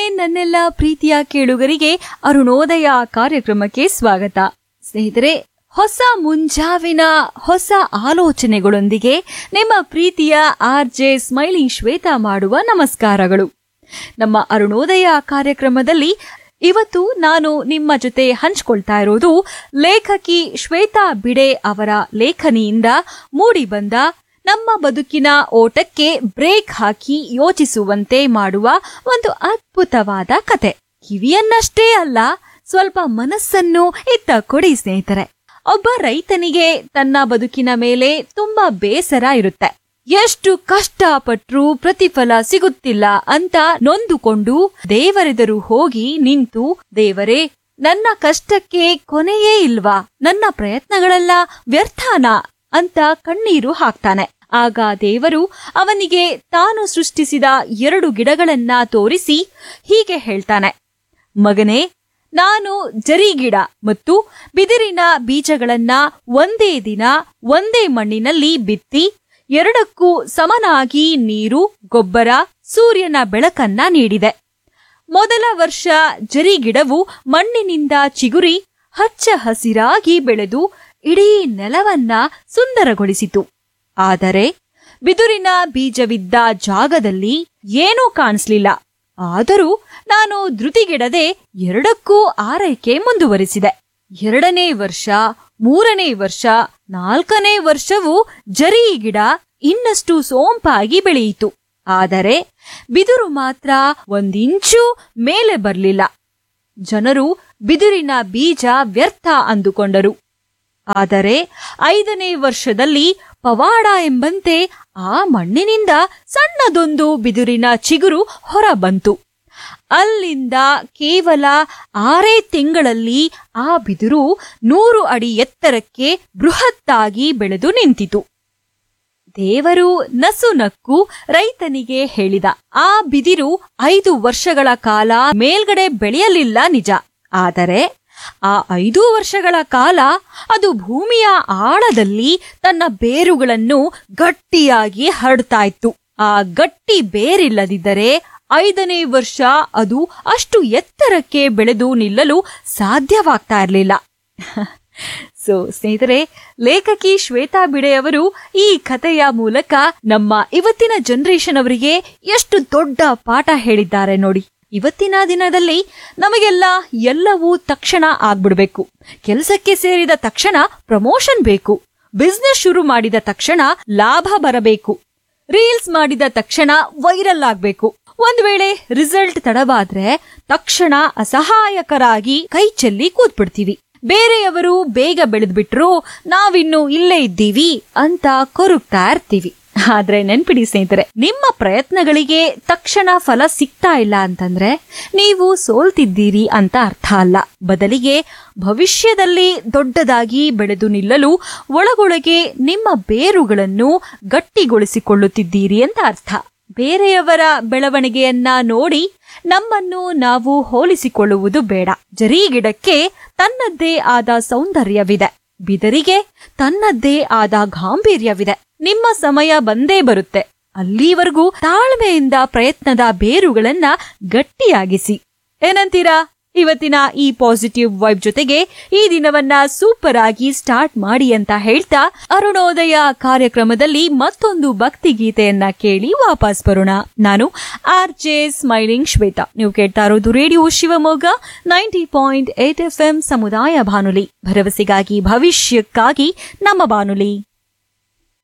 ನನ್ನೆಲ್ಲ ಪ್ರೀತಿಯ ಕೇಳುಗರಿಗೆ ಅರುಣೋದಯ ಕಾರ್ಯಕ್ರಮಕ್ಕೆ ಸ್ವಾಗತ. ಸ್ನೇಹಿತರೆ, ಹೊಸ ಮುಂಜಾವಿನ ಹೊಸ ಆಲೋಚನೆಗಳೊಂದಿಗೆ ನಿಮ್ಮ ಪ್ರೀತಿಯ ಆರ್ಜೆ ಸ್ಮೈಲಿಂಗ್ ಶ್ವೇತಾ ಮಾಡುವ ನಮಸ್ಕಾರಗಳು. ನಮ್ಮ ಅರುಣೋದಯ ಕಾರ್ಯಕ್ರಮದಲ್ಲಿ ಇವತ್ತು ನಾನು ನಿಮ್ಮ ಜೊತೆ ಹಂಚಿಕೊಳ್ತಾ ಇರೋದು ಲೇಖಕಿ ಶ್ವೇತಾ ಬಿಡೆ ಅವರ ಲೇಖನಿಯಿಂದ ಮೂಡಿಬಂದ ನಮ್ಮ ಬದುಕಿನ ಓಟಕ್ಕೆ ಬ್ರೇಕ್ ಹಾಕಿ ಯೋಚಿಸುವಂತೆ ಮಾಡುವ ಒಂದು ಅದ್ಭುತವಾದ ಕತೆ. ಕಿವಿಯನ್ನಷ್ಟೇ ಅಲ್ಲ, ಸ್ವಲ್ಪ ಮನಸ್ಸನ್ನು ಇತ್ತ ಕೊಡಿ ಸ್ನೇಹಿತರೆ. ಒಬ್ಬ ರೈತನಿಗೆ ತನ್ನ ಬದುಕಿನ ಮೇಲೆ ತುಂಬಾ ಬೇಸರ ಇರುತ್ತೆ. ಎಷ್ಟು ಕಷ್ಟಪಟ್ರೂ ಪ್ರತಿಫಲ ಸಿಗುತ್ತಿಲ್ಲ ಅಂತ ನೊಂದುಕೊಂಡು ದೇವರೆದುರು ಹೋಗಿ ನಿಂತು, ದೇವರೇ, ನನ್ನ ಕಷ್ಟಕ್ಕೆ ಕೊನೆಯೇ ಇಲ್ವಾ, ನನ್ನ ಪ್ರಯತ್ನಗಳೆಲ್ಲ ವ್ಯರ್ಥನಾ ಅಂತ ಕಣ್ಣೀರು ಹಾಕ್ತಾನೆ. ಆಗ ದೇವರು ಅವನಿಗೆ ತಾನು ಸೃಷ್ಟಿಸಿದ 2 ಗಿಡಗಳನ್ನ ತೋರಿಸಿ ಹೀಗೆ ಹೇಳ್ತಾನೆ, ಮಗನೇ, ನಾನು ಜರಿಗಿಡ ಮತ್ತು ಬಿದಿರಿನ ಬೀಜಗಳನ್ನ ಒಂದೇ ದಿನ ಒಂದೇ ಮಣ್ಣಿನಲ್ಲಿ ಬಿತ್ತಿ 2ಕ್ಕೂ ಸಮನಾಗಿ ನೀರು, ಗೊಬ್ಬರ, ಸೂರ್ಯನ ಬೆಳಕನ್ನ ನೀಡಿದೆ. ಮೊದಲ ವರ್ಷ ಜರಿಗಿಡವು ಮಣ್ಣಿನಿಂದ ಚಿಗುರಿ ಹಚ್ಚ ಹಸಿರಾಗಿ ಬೆಳೆದು ಇಡೀ ನೆಲವನ್ನ ಸುಂದರಗೊಳಿಸಿತು. ಆದರೆ ಬಿದುರಿನ ಬೀಜವಿದ್ದ ಜಾಗದಲ್ಲಿ ಏನೂ ಕಾಣಿಸ್ಲಿಲ್ಲ. ಆದರೂ ನಾನು ಧೃತಿಗೆಡದೆ 2ಕ್ಕೂ ಆರೈಕೆ ಮುಂದುವರಿಸಿದೆ. 2ನೇ ವರ್ಷ, 3ನೇ ವರ್ಷ, 4ನೇ ವರ್ಷವೂ ಜರಿ ಗಿಡ ಇನ್ನಷ್ಟು ಸೋಂಪಾಗಿ ಬೆಳೆಯಿತು. ಆದರೆ ಬಿದುರು ಮಾತ್ರ 1 ಇಂಚು ಮೇಲೆ ಬರಲಿಲ್ಲ. ಜನರು ಬಿದುರಿನ ಬೀಜ ವ್ಯರ್ಥ ಅಂದುಕೊಂಡರು. ಆದರೆ 5ನೇ ವರ್ಷದಲ್ಲಿ ಪವಾಡ ಎಂಬಂತೆ ಆ ಮಣ್ಣಿನಿಂದ ಸಣ್ಣದೊಂದು ಬಿದುರಿನ ಚಿಗುರು ಹೊರಬಂತು. ಅಲ್ಲಿಂದ ಕೇವಲ 6 ತಿಂಗಳಲ್ಲಿ ಆ ಬಿದುರು 100 ಅಡಿ ಎತ್ತರಕ್ಕೆ ಬೃಹತ್ತಾಗಿ ಬೆಳೆದು ನಿಂತಿತು. ದೇವರು ನಸುನಕ್ಕು ರೈತನಿಗೆ ಹೇಳಿದ, ಆ ಬಿದಿರು 5 ವರ್ಷಗಳ ಕಾಲ ಮೇಲ್ಗಡೆ ಬೆಳೆಯಲಿಲ್ಲ ನಿಜ, ಆದರೆ ಆ 5 ವರ್ಷಗಳ ಕಾಲ ಅದು ಭೂಮಿಯ ಆಳದಲ್ಲಿ ತನ್ನ ಬೇರುಗಳನ್ನು ಗಟ್ಟಿಯಾಗಿ ಹರಡ್ತಾ ಇತ್ತು. ಆ ಗಟ್ಟಿ ಬೇರಿಲ್ಲದಿದ್ದರೆ 5ನೇ ವರ್ಷ ಅದು ಅಷ್ಟು ಎತ್ತರಕ್ಕೆ ಬೆಳೆದು ನಿಲ್ಲಲು ಸಾಧ್ಯವಾಗ್ತಾ ಇರಲಿಲ್ಲ. ಸ್ನೇಹಿತರೆ, ಲೇಖಕಿ ಶ್ವೇತಾ ಬಿಡೆಯವರು ಈ ಕಥೆಯ ಮೂಲಕ ನಮ್ಮ ಇವತ್ತಿನ ಜನರೇಷನ್ ಅವರಿಗೆ ಎಷ್ಟು ದೊಡ್ಡ ಪಾಠ ಹೇಳಿದ್ದಾರೆ ನೋಡಿ. ಇವತ್ತಿನ ದಿನದಲ್ಲಿ ನಮಗೆಲ್ಲ ಎಲ್ಲವೂ ತಕ್ಷಣ ಆಗ್ಬಿಡ್ಬೇಕು. ಕೆಲಸಕ್ಕೆ ಸೇರಿದ ತಕ್ಷಣ ಪ್ರಮೋಷನ್ ಬೇಕು, ಬಿಸ್ನೆಸ್ ಶುರು ಮಾಡಿದ ತಕ್ಷಣ ಲಾಭ ಬರಬೇಕು, ರೀಲ್ಸ್ ಮಾಡಿದ ತಕ್ಷಣ ವೈರಲ್ ಆಗ್ಬೇಕು. ಒಂದ್ ವೇಳೆ ರಿಸಲ್ಟ್ ತಡವಾದ್ರೆ ತಕ್ಷಣ ಅಸಹಾಯಕರಾಗಿ ಕೈ ಚೆಲ್ಲಿ ಕೂತ್ಬಿಡ್ತೀವಿ. ಬೇರೆಯವರು ಬೇಗ ಬೆಳೆದ್ಬಿಟ್ರು, ನಾವಿನ್ನು ಇಲ್ಲೇ ಇದ್ದೀವಿ ಅಂತ ಕೊರಗ್ತಾ ಇರ್ತೀವಿ. ಆದ್ರೆ ನೆನ್ಪಿಡಿ ಸ್ನೇಹಿತರೆ, ನಿಮ್ಮ ಪ್ರಯತ್ನಗಳಿಗೆ ತಕ್ಷಣ ಫಲ ಸಿಗ್ತಾ ಇಲ್ಲ ಅಂತಂದ್ರೆ ನೀವು ಸೋಲ್ತಿದ್ದೀರಿ ಅಂತ ಅರ್ಥ ಅಲ್ಲ. ಬದಲಿಗೆ ಭವಿಷ್ಯದಲ್ಲಿ ದೊಡ್ಡದಾಗಿ ಬೆಳೆದು ನಿಲ್ಲಲು ಒಳಗೊಳಗೆ ನಿಮ್ಮ ಬೇರುಗಳನ್ನು ಗಟ್ಟಿಗೊಳಿಸಿಕೊಳ್ಳುತ್ತಿದ್ದೀರಿ ಅಂತ ಅರ್ಥ. ಬೇರೆಯವರ ಬೆಳವಣಿಗೆಯನ್ನ ನೋಡಿ ನಮ್ಮನ್ನು ನಾವು ಹೋಲಿಸಿಕೊಳ್ಳುವುದು ಬೇಡ. ಜರಿಗಿಡಕ್ಕೆ ತನ್ನದ್ದೇ ಆದ ಸೌಂದರ್ಯವಿದೆ, ಬಿದರಿಗೆ ತನ್ನದ್ದೇ ಆದ ಗಾಂಭೀರ್ಯವಿದೆ. ನಿಮ್ಮ ಸಮಯ ಬಂದೇ ಬರುತ್ತೆ. ಅಲ್ಲಿವರೆಗೂ ತಾಳ್ಮೆಯಿಂದ ಪ್ರಯತ್ನದ ಬೇರುಗಳನ್ನ ಗಟ್ಟಿಯಾಗಿಸಿ. ಏನಂತೀರಾ? ಇವತ್ತಿನ ಈ ಪಾಸಿಟಿವ್ ವೈಬ್ ಜೊತೆಗೆ ಈ ದಿನವನ್ನ ಸೂಪರ್ ಆಗಿ ಸ್ಟಾರ್ಟ್ ಮಾಡಿ ಅಂತ ಹೇಳ್ತಾ ಅರುಣೋದಯ ಕಾರ್ಯಕ್ರಮದಲ್ಲಿ ಮತ್ತೊಂದು ಭಕ್ತಿ ಗೀತೆಯನ್ನ ಕೇಳಿ ವಾಪಸ್ ಬರೋಣ. ನಾನು ಆರ್ಜೆ ಸ್ಮೈಲಿಂಗ್ ಶ್ವೇತಾ. ನೀವು ಕೇಳ್ತಾ ಇರೋದು ರೇಡಿಯೋ ಶಿವಮೊಗ್ಗ 90.8 FM ಸಮುದಾಯ ಬಾನುಲಿ, ಭರವಸೆಗಾಗಿ ಭವಿಷ್ಯಕ್ಕಾಗಿ ನಮ್ಮ ಬಾನುಲಿ.